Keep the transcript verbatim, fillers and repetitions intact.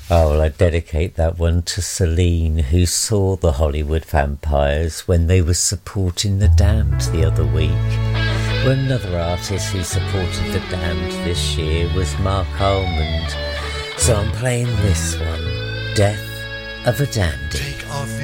Oh, well, I dedicate that one to Celine, who saw the Hollywood Vampires when they were supporting The Damned the other week. Well, another artist who supported The Damned this year was Mark Almond. So I'm playing this one, Death of a Dandy. Take off